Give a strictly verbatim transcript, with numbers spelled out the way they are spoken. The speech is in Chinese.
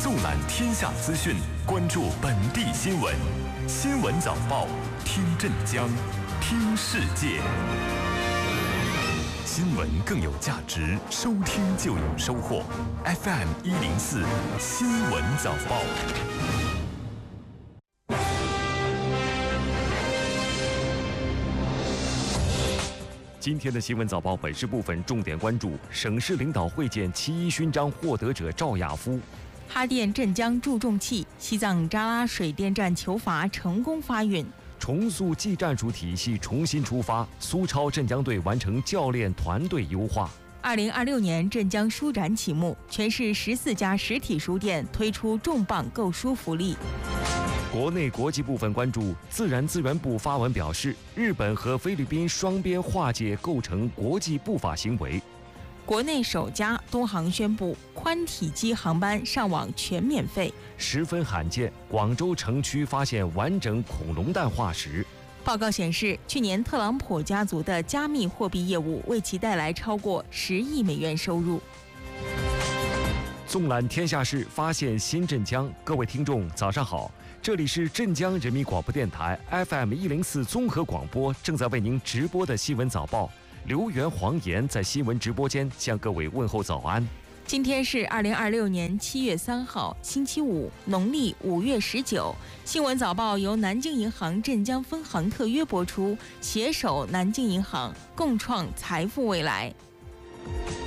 纵览天下资讯，关注本地新闻。新闻早报，听镇江，听世界。新闻更有价值，收听就有收获。F M 一零四新闻早报。今天的新闻早报本市部分重点关注：省市领导会见七一勋章获得者赵亚夫； 哈电镇江注重器西藏扎拉水电站求罚成功发运； 重塑技战术体系重新出发，苏超镇江队完成教练团队优化。 二零二六年镇江书展启幕，全市十四家实体书店推出重磅购书福利。 国内国际部分关注：自然资源部发文表示，日本和菲律宾双边划界构成国际不法行为。 国内首家东航宣布宽体机航班上网全免费， 十分罕见。广州城区发现完整恐龙蛋化石。 报告显示，去年特朗普家族的加密货币业务为其带来超过十亿美元收入。 纵览天下事，发现新镇江。各位听众，早上好，这里是镇江人民广播电台 F M 一零四综合广播，正在为您直播的新闻早报。刘源、黄岩在新闻直播间向各位问候早安。 今天是二零二六年七月三号，星期五，农历五月十九。新闻早报由南京银行镇江分行特约播出，携手南京银行，共创财富未来。